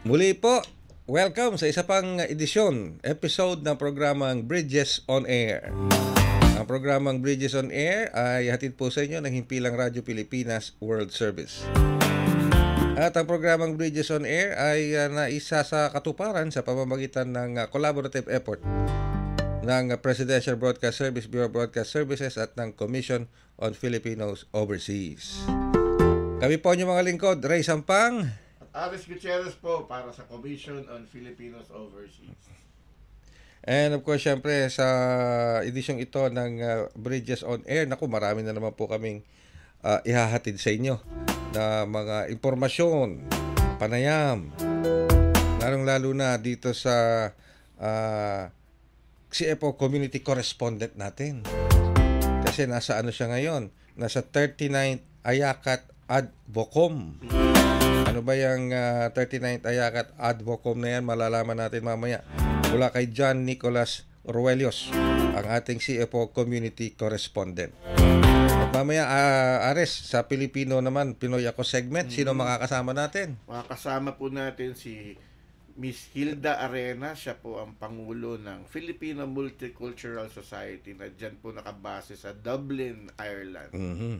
Muli po, welcome sa isa pang edisyon, episode ng programang Bridges on Air. Ang programang Bridges on Air ay hatid po sa inyo ng Himpilang Radyo Pilipinas World Service. At ang programang Bridges on Air ay naisa sa katuparan sa pamamagitan ng collaborative effort ng Presidential Broadcast Service, Bureau of Broadcast Services at ng Commission on Filipinos Overseas. Kami po yung mga lingkod, Ray Sampang at Aris Gutierrez po para sa Commission on Filipinos Overseas. And of course, syempre sa edisyong ito ng Bridges on Air, naku, marami na naman po kaming ihahatid sa inyo na mga impormasyon, panayam, lalong-lalo na dito sa CFO Community Correspondent natin. Kasi nasa ano siya ngayon? Nasa 39th Ayakat Advocom. Ano ba yung 39th Ayakat Advocom na yan? Malalaman natin mamaya. Mula kay John Nicholas Ruelios, ang ating CFO Community Correspondent. At mamaya, Ares, sa Pilipino naman, Pinoy Ako segment, sino makakasama natin? Makakasama po natin si Miss Hilda Arena. Siya po ang Pangulo ng Filipino Multicultural Society na dyan po nakabase sa Dublin, Ireland. Mm-hmm.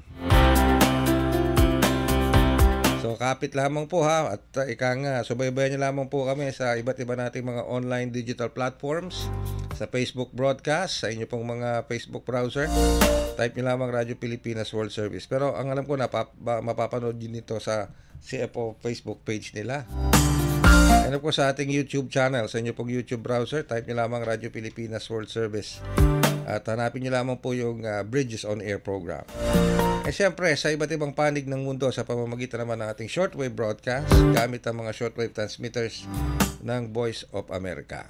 So, kapit lamang po ha, at ika nga, subaybayan nyo lamang po kami sa iba't iba nating mga online digital platforms, sa Facebook broadcast, sa inyo pong mga Facebook browser. Type nyo lamang Radyo Pilipinas World Service. Pero ang alam ko na, mapapanood nyo nito sa CFO Facebook page nila. And of course, sa ating YouTube channel, sa inyo pong YouTube browser, type nyo lamang Radyo Pilipinas World Service. At hanapin nyo lamang po yung Bridges on Air program. Eh siyempre, sa iba't ibang panig ng mundo sa pamamagitan naman ng ating shortwave broadcast gamit ang mga shortwave transmitters ng Voice of America.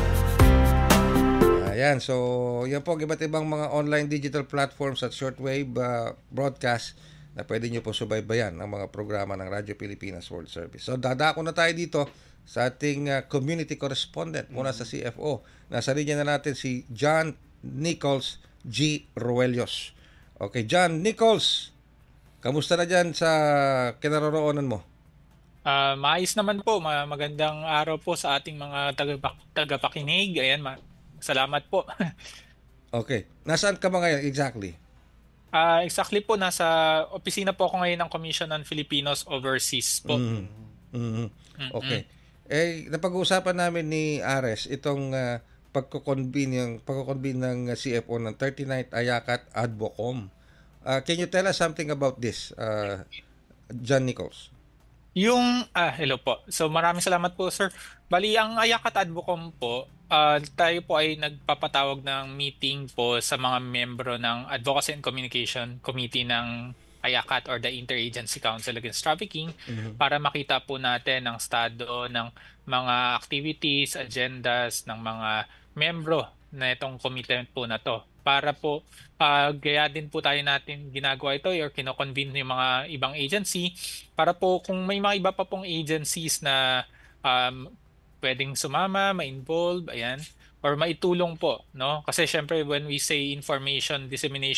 Ayan, so yan po ang iba't ibang mga online digital platforms at shortwave broadcast na pwede nyo po subaybayan ang mga programa ng Radyo Pilipinas World Service. So dadako na tayo dito sa ating community correspondent muna sa CFO. Nasa linya na natin si John Nichols G. Ruelios. Okay, John Nichols, kamusta na dyan sa kinaroroonan mo? Maayos naman po. Magandang araw po sa ating mga tagapakinig. Ayan, salamat po. Okay, nasaan ka ba ngayon exactly? Exactly po, nasa opisina po ako ngayon ng Commission on Filipinos Overseas po. Okay. Napag-uusapan namin ni Ares itong pagko-convene ng CFO ng 39th Ayakat Advocom. Can you tell us something about this, John Nichols? Hello po. So maraming salamat po, sir. Bali, ang Ayakat Advocom po, tayo po ay nagpapatawag ng meeting po sa mga membro ng Advocacy and Communication Committee ng Ayakat or the Interagency Council Against Trafficking para makita po natin ang estado ng mga activities, agendas ng mga membro na itong commitment po na to. Para po, gaya din po tayo natin ginagawa ito or kino-convene yung mga ibang agency para po kung may mga iba pa pong agencies na pwedeng sumama, ma-involve, ayan, or maitulong po, no? Kasi syempre when we say information dissemination